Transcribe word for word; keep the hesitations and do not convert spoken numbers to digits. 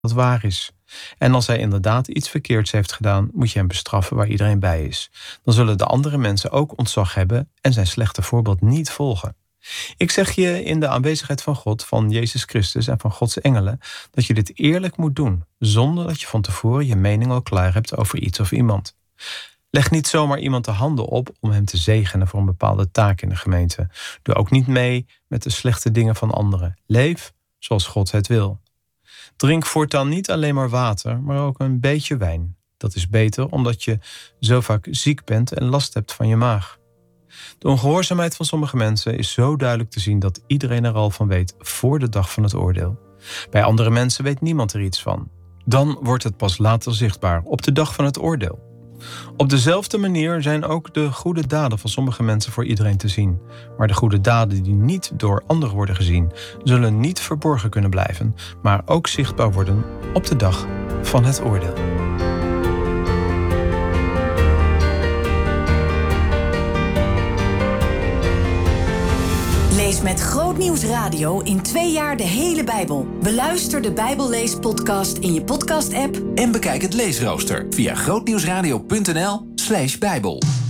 wat waar is. En als hij inderdaad iets verkeerds heeft gedaan, moet je hem bestraffen waar iedereen bij is. Dan zullen de andere mensen ook ontzag hebben en zijn slechte voorbeeld niet volgen. Ik zeg je in de aanwezigheid van God, van Jezus Christus en van Gods engelen, dat je dit eerlijk moet doen, zonder dat je van tevoren je mening al klaar hebt over iets of iemand. Leg niet zomaar iemand de handen op om hem te zegenen voor een bepaalde taak in de gemeente. Doe ook niet mee met de slechte dingen van anderen. Leef zoals God het wil. Drink voortaan niet alleen maar water, maar ook een beetje wijn. Dat is beter omdat je zo vaak ziek bent en last hebt van je maag. De ongehoorzaamheid van sommige mensen is zo duidelijk te zien dat iedereen er al van weet voor de dag van het oordeel. Bij andere mensen weet niemand er iets van. Dan wordt het pas later zichtbaar, op de dag van het oordeel. Op dezelfde manier zijn ook de goede daden van sommige mensen voor iedereen te zien. Maar de goede daden die niet door anderen worden gezien, zullen niet verborgen kunnen blijven, maar ook zichtbaar worden op de dag van het oordeel. Lees met Grootnieuws Radio in twee jaar de hele Bijbel. Beluister de Bijbellees-podcast in je podcast-app en bekijk het leesrooster via grootnieuwsradio punt n l slash bijbel.